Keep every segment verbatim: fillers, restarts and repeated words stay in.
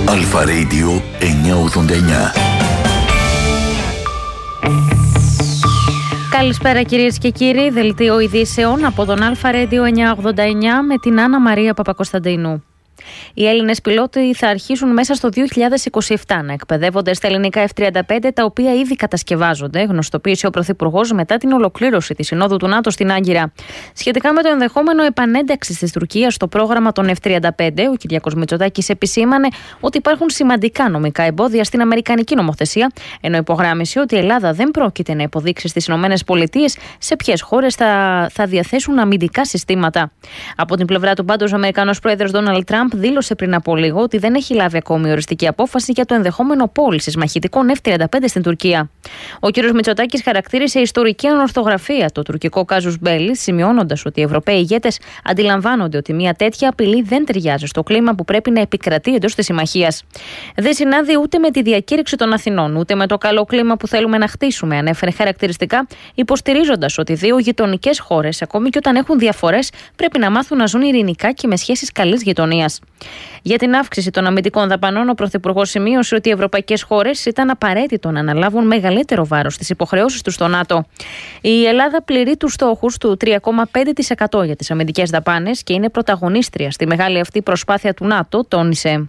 Αλφα Radio εννιακόσια ογδόντα εννιά. Καλησπέρα κυρίες και κύριοι, δελτίο ειδήσεων από τον Αλφα Radio εννιακόσια ογδόντα εννιά με την Άννα Μαρία Παπακοσταντίνου. Οι Έλληνες πιλότοι θα αρχίσουν μέσα στο δύο χιλιάδες είκοσι επτά να εκπαιδεύονται στα ελληνικά εφ τριάντα πέντε, τα οποία ήδη κατασκευάζονται, γνωστοποίησε ο Πρωθυπουργός μετά την ολοκλήρωση της Συνόδου του ΝΑΤΟ στην Άγκυρα. Σχετικά με το ενδεχόμενο επανένταξης της Τουρκίας στο πρόγραμμα των εφ τριάντα πέντε, ο Κυριάκος Μητσοτάκης επισήμανε ότι υπάρχουν σημαντικά νομικά εμπόδια στην αμερικανική νομοθεσία, ενώ υπογράμμισε ότι η Ελλάδα δεν πρόκειται να υποδείξει στις ΗΠΑ σε ποιες χώρες θα, θα διαθέσουν αμυντικά συστήματα. Από την πλευρά του, πάντως, ο Αμερικανός πρόεδρος Ντόναλντ Τραμπ δήλωσε πριν από λίγο ότι δεν έχει λάβει ακόμη οριστική απόφαση για το ενδεχόμενο πώλησης μαχητικών εφ τριάντα πέντε στην Τουρκία. Ο κ. Μητσοτάκης χαρακτήρισε ιστορική ανορθογραφία το τουρκικό κάζους μπέλι, σημειώνοντας ότι οι Ευρωπαίοι ηγέτες αντιλαμβάνονται ότι μια τέτοια απειλή δεν ταιριάζει στο κλίμα που πρέπει να επικρατεί εντός της συμμαχίας. Δεν συνάδει ούτε με τη διακήρυξη των Αθηνών, ούτε με το καλό κλίμα που θέλουμε να χτίσουμε, ανέφερε χαρακτηριστικά, υποστηρίζοντας ότι δύο γειτονικές χώρες, ακόμη και όταν έχουν διαφορές, πρέπει να μάθουν να ζουν ειρηνικά και με σχέσεις καλής γειτονίας. Για την αύξηση των αμυντικών δαπανών, ο Πρωθυπουργός σημείωσε ότι οι ευρωπαϊκές χώρες ήταν απαραίτητο να αναλάβουν μεγαλύτερο βάρος στις υποχρεώσεις τους στο ΝΑΤΟ. Η Ελλάδα πληρεί τους στόχους του τρία κόμμα πέντε τοις εκατό για τις αμυντικές δαπάνες και είναι πρωταγωνίστρια στη μεγάλη αυτή προσπάθεια του ΝΑΤΟ, τόνισε.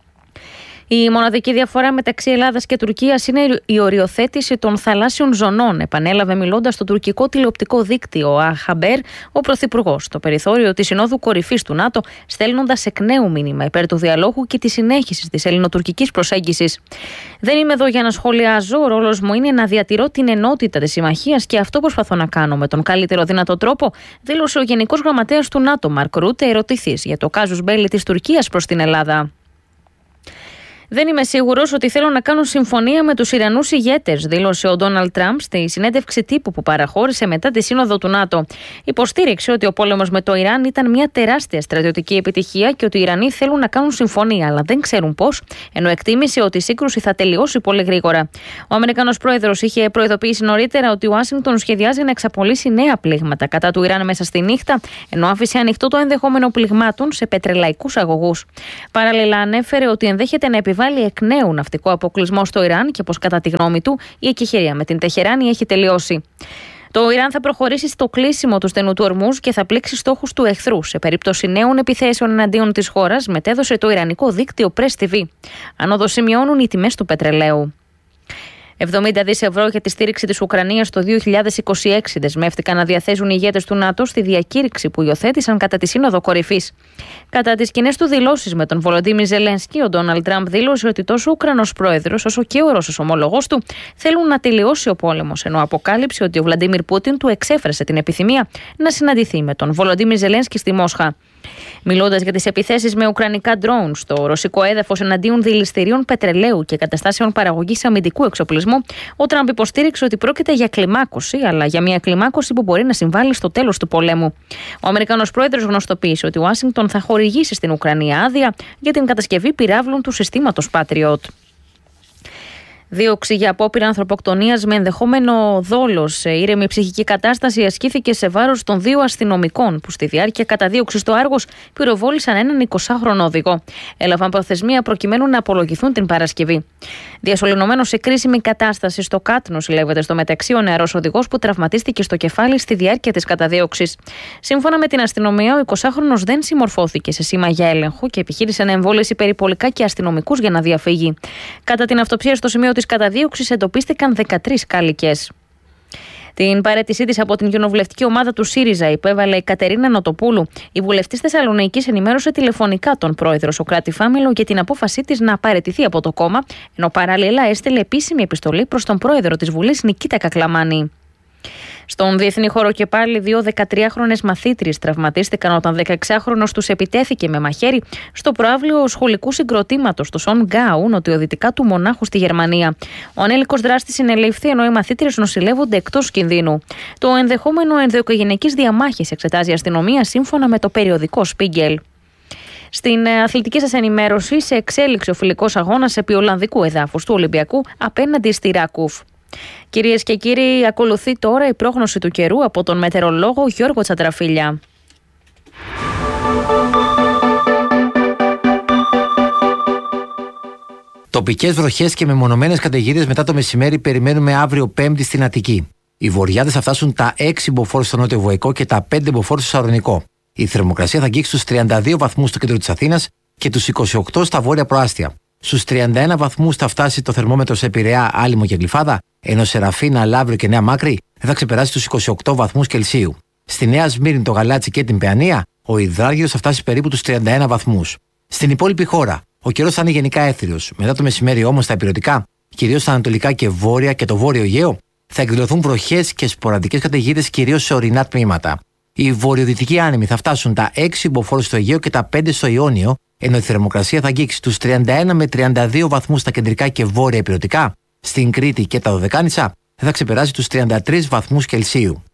Η μοναδική διαφορά μεταξύ Ελλάδας και Τουρκίας είναι η οριοθέτηση των θαλάσσιων ζωνών, επανέλαβε μιλώντας στο τουρκικό τηλεοπτικό δίκτυο Αχαμπέρ ο Πρωθυπουργός στο περιθώριο της Συνόδου Κορυφής του ΝΑΤΟ, στέλνοντας εκ νέου μήνυμα υπέρ του διαλόγου και της συνέχισης της ελληνοτουρκικής προσέγγισης. Δεν είμαι εδώ για να σχολιάζω. Ο ρόλος μου είναι να διατηρώ την ενότητα της συμμαχίας και αυτό προσπαθώ να κάνω με τον καλύτερο δυνατό τρόπο, δήλωσε ο Γενικός Γραμματέας του ΝΑΤΟ, Μαρκ Ρούτε, ερωτηθής για το κάζους μπέλι της Τουρκίας προς την Ελλάδα. Δεν είμαι σίγουρος ότι θέλω να κάνω συμφωνία με τους Ιρανούς ηγέτες, δήλωσε ο Ντόναλντ Τραμπ στη συνέντευξη τύπου που παραχώρησε μετά τη Σύνοδο του ΝΑΤΟ. Υποστήριξε ότι ο πόλεμος με το Ιράν ήταν μια τεράστια στρατιωτική επιτυχία και ότι οι Ιρανοί θέλουν να κάνουν συμφωνία, αλλά δεν ξέρουν πώς, ενώ εκτίμησε ότι η σύγκρουση θα τελειώσει πολύ γρήγορα. Ο Αμερικανός πρόεδρος είχε προειδοποιήσει νωρίτερα ότι η Ουάσιγκτον σχεδιάζει να εξαπολύσει νέα πλήγματα κατά του Ιράν μέσα στη νύχτα, ενώ άφησε ανοιχτό το ενδεχόμενο πληγμάτων σε πετρελαϊκούς αγωγούς. Παράλληλα, ανέφερε ότι ενδέχεται να επιβάλλει βάλει εκ νέου ναυτικό αποκλεισμό στο Ιράν και πως κατά τη γνώμη του η εκεχηρία με την Τεχεράνη έχει τελειώσει. Το Ιράν θα προχωρήσει στο κλείσιμο του στενού του Ορμούζ και θα πλήξει στόχους του εχθρού σε περίπτωση νέων επιθέσεων εναντίον της χώρας, μετέδωσε το ιρανικό δίκτυο Press τι βι. Ανόδο σημειώνουν οι τιμές του πετρελαίου. εβδομήντα δισεκατομμύρια ευρώ για τη στήριξη της Ουκρανίας το δύο χιλιάδες είκοσι έξι δεσμεύτηκαν να διαθέσουν οι ηγέτες του ΝΑΤΟ στη διακήρυξη που υιοθέτησαν κατά τη Σύνοδο Κορυφής. Κατά τις κοινές του δηλώσεις με τον Βολοντίμιρ Ζελένσκι, ο Ντόναλντ Τραμπ δήλωσε ότι τόσο ο Ουκρανός πρόεδρος όσο και ο Ρώσος ομόλογός του θέλουν να τελειώσει ο πόλεμος, ενώ αποκάλυψε ότι ο Βλαντίμιρ Πούτιν του εξέφρασε την επιθυμία να συναντηθεί με τον Βολοντίμιρ Ζελένσκι στη Μόσχα. Μιλώντας για τις επιθέσεις με ουκρανικά ντρόουν στο ρωσικό έδαφος εναντίον δηληστηρίων πετρελαίου και καταστάσεων παραγωγής αμυντικού εξοπλισμού, ο Τραμπ υποστήριξε ότι πρόκειται για κλιμάκωση, αλλά για μια κλιμάκωση που μπορεί να συμβάλλει στο τέλος του πολέμου. Ο Αμερικανός πρόεδρος γνωστοποίησε ότι η Ουάσιγκτον θα χορηγήσει στην Ουκρανία άδεια για την κατασκευή πυράβλων του συστήματος Patriot. Δίωξη για απόπειρα ανθρωποκτονίας με ενδεχόμενο δόλο σε ήρεμη ψυχική κατάσταση ασκήθηκε σε βάρος των δύο αστυνομικών που στη διάρκεια καταδίωξης στο Άργος πυροβόλησαν έναν εικοσάχρονο οδηγό. Έλαβαν προθεσμία προκειμένου να απολογηθούν την Παρασκευή. Διασωληνωμένος σε κρίσιμη κατάσταση στο Κάτνο, συλλέγεται στο μεταξύ ο νεαρός οδηγός που τραυματίστηκε στο κεφάλι στη διάρκεια της καταδίωξης. Σύμφωνα με την αστυνομία, ο εικοσάχρονος δεν συμμορφώθηκε σε σήμα για έλεγχο και επιχείρησε να εμβόλυσει περιπολικά και αστυνομικούς για να διαφύγει. Κατά την αυτοψία στο σημείο της καταδίωξης εντοπίστηκαν δεκατρείς κάλικες. Την παραίτησή της από την κοινοβουλευτική ομάδα του ΣΥΡΙΖΑ υπέβαλε η Κατερίνα Νοτοπούλου. Η βουλευτής Θεσσαλονίκης ενημέρωσε τηλεφωνικά τον πρόεδρο Σωκράτη Φάμελο για την απόφασή της να παραιτηθεί από το κόμμα, ενώ παράλληλα έστειλε επίσημη επιστολή προς τον πρόεδρο της Βουλής Νικήτα Κακλαμάνη. Στον διεθνή χώρο και πάλι, δύο δεκατριάχρονες μαθήτριες τραυματίστηκαν όταν δεκαεξάχρονος τους επιτέθηκε με μαχαίρι στο προαύλιο σχολικού συγκροτήματος στο Σονγκάου, νοτιοδυτικά του Μονάχου στη Γερμανία. Ο ανήλικος δράστης συνελήφθη, ενώ οι μαθήτριες νοσηλεύονται εκτός κινδύνου. Το ενδεχόμενο ενδοοικογενειακής διαμάχης εξετάζει η αστυνομία, σύμφωνα με το περιοδικό Spiegel. Στην αθλητική σας ενημέρωση, σε εξέλιξη ο φιλικός αγώνας επί Ολλανδικού εδάφους του Ολυμπιακού απέναντι στη Ράκουφ. Κυρίες και κύριοι, ακολουθεί τώρα η πρόγνωση του καιρού από τον μετεωρολόγο Γιώργο Τσαντραφίλια. Τοπικές βροχές και μεμονωμένες καταιγίδες μετά το μεσημέρι περιμένουμε αύριο Πέμπτη στην Αττική. Οι βορειάδες θα φτάσουν τα έξι μποφόρ στο νότιο Βοϊκό και τα πέντε μποφόρ στο Σαρονικό. Η θερμοκρασία θα αγγίξει στους τριάντα δύο βαθμούς στο κέντρο της Αθήνας και τους είκοσι οκτώ στα βόρεια προάστια. Στους τριάντα ένα βαθμούς θα φτάσει το θερμόμετρο σε Πειραιά, Άλυμο και Γλυφάδα, ενώ σε Ραφίνα, Λαύριο και Νέα Μάκρη δεν θα ξεπεράσει τους είκοσι οκτώ βαθμούς Κελσίου. Στη Νέα Σμύρνη, το Γαλάτσι και την Παιανία, ο υδράργυρος θα φτάσει περίπου τους τριάντα ένα βαθμούς. Στην υπόλοιπη χώρα, ο καιρός θα είναι γενικά έθριος. Μετά το μεσημέρι όμως στα ηπειρωτικά, κυρίως στα ανατολικά και βόρεια και το βόρειο Αιγαίο, θα εκδηλωθούν βροχές και σποραδικές καταιγίδες κυρίως σε ορεινά τμήματα. Οι βορειοδυτικοί άνεμοι θα φτάσουν τα έξι μποφόρ στο Αιγαίο και τα πέντε στο Ιόνιο, ενώ η θερμοκρασία θα αγγίξει τους τριάντα ένα με τριάντα δύο βαθμούς στα κεντρικά και βόρεια ηπειρωτικά. Στην Κρήτη και τα Δωδεκάνησα δεν θα ξεπεράσει τους τριάντα τρεις βαθμούς Κελσίου.